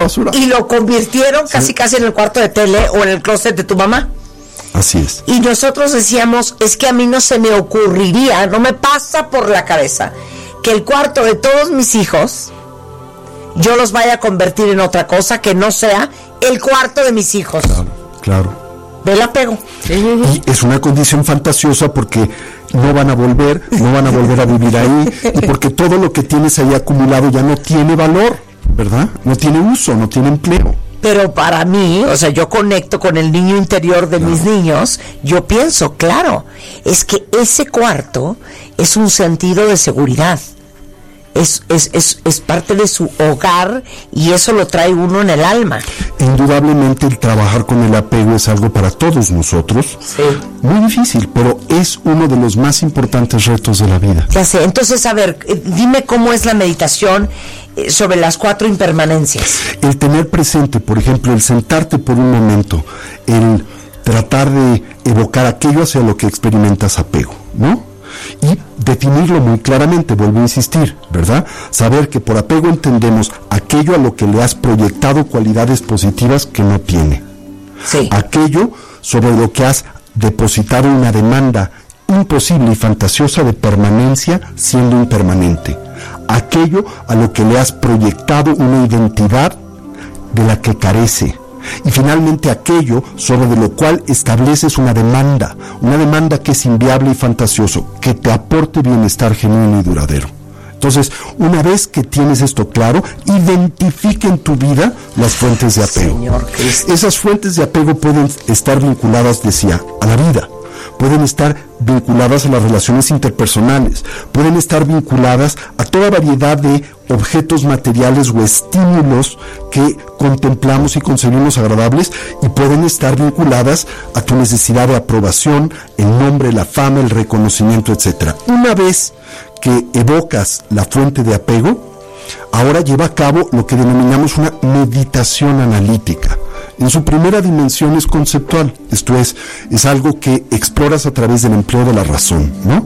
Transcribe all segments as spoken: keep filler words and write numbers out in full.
basura. Y lo convirtieron sí. casi casi en el cuarto de tele o en el closet de tu mamá. Así es. Y nosotros decíamos, es que a mí no se me ocurriría, no me pasa por la cabeza que el cuarto de todos mis hijos yo los vaya a convertir en otra cosa que no sea el cuarto de mis hijos. Claro, claro. Del apego. Y es una condición fantasiosa porque no van a volver, no van a volver a vivir ahí, y porque todo lo que tienes ahí acumulado ya no tiene valor, ¿verdad? No tiene uso, no tiene empleo. Pero para mí, o sea, yo conecto con el niño interior de claro. mis niños, yo pienso, claro, es que ese cuarto es un sentido de seguridad. Es, es, es, es parte de su hogar y eso lo trae uno en el alma. Indudablemente el trabajar con el apego es algo para todos nosotros. Sí. Muy difícil, pero es uno de los más importantes retos de la vida. Ya sé, entonces a ver, dime cómo es la meditación sobre las cuatro impermanencias. El tener presente, por ejemplo, el sentarte por un momento, el tratar de evocar aquello hacia lo que experimentas apego, ¿no? Y definirlo muy claramente, vuelvo a insistir, ¿verdad? Saber que por apego entendemos aquello a lo que le has proyectado cualidades positivas que no tiene. Sí. Aquello sobre lo que has depositado una demanda imposible y fantasiosa de permanencia siendo impermanente. Aquello a lo que le has proyectado una identidad de la que carece. Y finalmente aquello sobre lo cual estableces una demanda, una demanda que es inviable y fantasioso, que te aporte bienestar genuino y duradero. Entonces, una vez que tienes esto claro, identifica en tu vida las fuentes de apego. Señor Cristo. Esas fuentes de apego pueden estar vinculadas, decía, a la vida. Pueden estar vinculadas a las relaciones interpersonales, pueden estar vinculadas a toda variedad de objetos materiales o estímulos que contemplamos y concebimos agradables, y pueden estar vinculadas a tu necesidad de aprobación, el nombre, la fama, el reconocimiento, etcétera. Una vez que evocas la fuente de apego, ahora lleva a cabo lo que denominamos una meditación analítica. En su primera dimensión es conceptual, esto es, es algo que exploras a través del empleo de la razón, ¿no?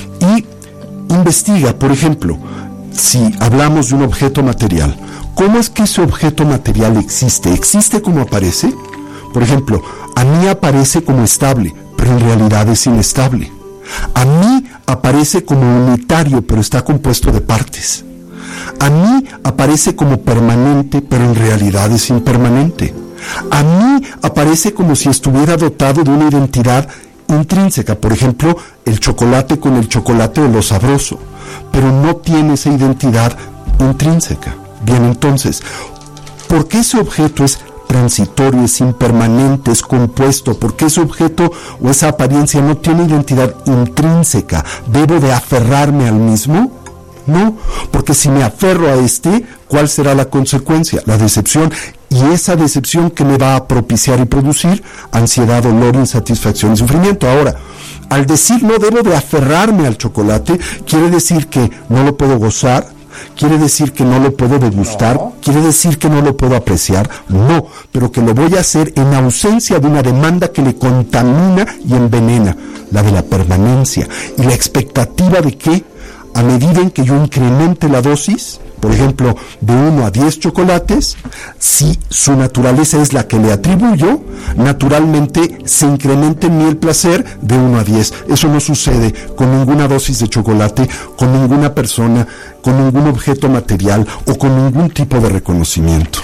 Y investiga, por ejemplo, si hablamos de un objeto material, ¿cómo es que ese objeto material existe? ¿Existe como aparece? Por ejemplo, a mí aparece como estable, pero en realidad es inestable. A mí aparece como unitario, pero está compuesto de partes. A mí aparece como permanente, pero en realidad es impermanente. A mí aparece como si estuviera dotado de una identidad intrínseca, por ejemplo, el chocolate con el chocolate o lo sabroso, pero no tiene esa identidad intrínseca. Bien, entonces, ¿por qué ese objeto es transitorio, es impermanente, es compuesto? ¿Por qué ese objeto o esa apariencia no tiene identidad intrínseca? ¿Debo de aferrarme al mismo? No, porque si me aferro a este, ¿cuál será la consecuencia? La decepción. Y esa decepción que me va a propiciar y producir ansiedad, dolor, insatisfacción y sufrimiento. Ahora, al decir no debo de aferrarme al chocolate, quiere decir que no lo puedo gozar, quiere decir que no lo puedo degustar, no. Quiere decir que no lo puedo apreciar, no, pero que lo voy a hacer en ausencia de una demanda que le contamina y envenena, la de la permanencia y la expectativa de que a medida en que yo incremente la dosis, por ejemplo, de uno a diez chocolates, si su naturaleza es la que le atribuyo, naturalmente se incrementa en mí el placer de uno a diez. Eso no sucede con ninguna dosis de chocolate, con ninguna persona, con ningún objeto material o con ningún tipo de reconocimiento.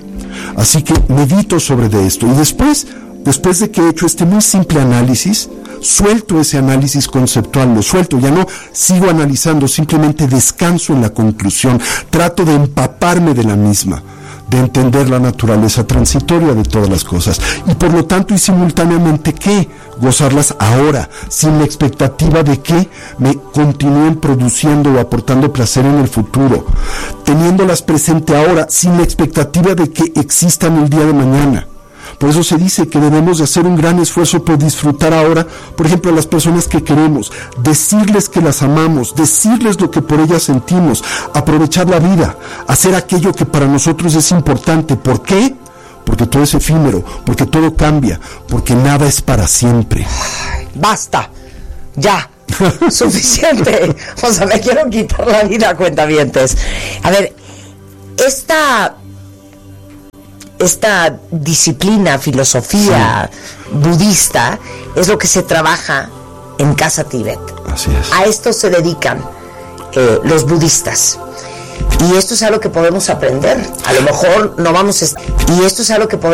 Así que medito sobre de esto y después, después de que he hecho este muy simple análisis, suelto ese análisis conceptual, lo suelto, ya no sigo analizando, simplemente descanso en la conclusión, trato de empaparme de la misma, de entender la naturaleza transitoria de todas las cosas, y por lo tanto y simultáneamente, ¿qué? Gozarlas ahora, sin la expectativa de que me continúen produciendo o aportando placer en el futuro, teniéndolas presente ahora, sin la expectativa de que existan el día de mañana. Por eso se dice que debemos de hacer un gran esfuerzo por disfrutar ahora, por ejemplo, a las personas que queremos, decirles que las amamos, decirles lo que por ellas sentimos, aprovechar la vida, hacer aquello que para nosotros es importante. ¿Por qué? Porque todo es efímero, porque todo cambia, porque nada es para siempre. Basta, ya, suficiente. O sea, me quiero quitar la vida, cuentavientes. A ver, esta... esta disciplina, filosofía sí. budista, es lo que se trabaja en Casa Tíbet. Así es. A esto se dedican eh, los budistas. Y esto es algo que podemos aprender. A lo mejor no vamos a... Y esto es algo que podemos